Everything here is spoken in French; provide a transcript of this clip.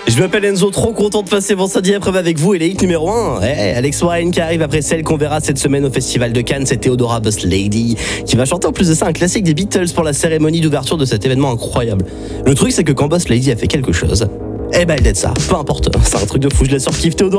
Je m'appelle Enzo, trop content de passer vendredi épreuve avec vous et les hits numéro 1. Alex Warren qui arrive après celle qu'on verra cette semaine au Festival de Cannes, c'est Theodora Boss Lady qui va chanter en plus de ça un classique des Beatles pour la cérémonie d'ouverture de cet événement incroyable. Le truc c'est que quand Boss Lady a fait quelque chose, elle aide ça, peu importe, c'est un truc de fou, je laisse sur kiff Theodora.